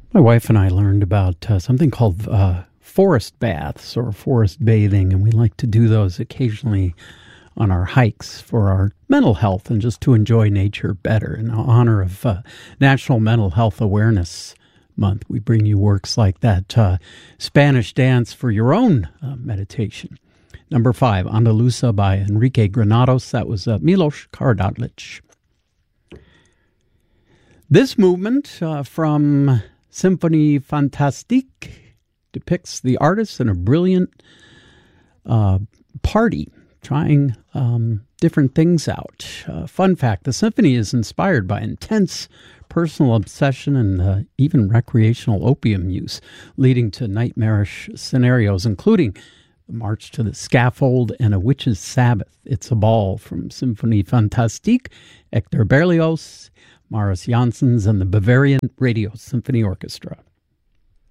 My wife and I learned about something called forest baths or forest bathing, and we like to do those occasionally on our hikes for our mental health and just to enjoy nature better. In honor of National Mental Health Awareness Month, we bring you works like that Spanish Dance for Your Own meditation. Number 5, Andaluza by Enrique Granados. That was Milos Karadzic. This movement from Symphonie Fantastique depicts the artist in a brilliant party, trying different things out. Fun fact, the symphony is inspired by intense personal obsession and even recreational opium use, leading to nightmarish scenarios, including the March to the Scaffold and A Witch's Sabbath. It's a Ball from Symphonie Fantastique, Hector Berlioz, Maris Janssens, and the Bavarian Radio Symphony Orchestra.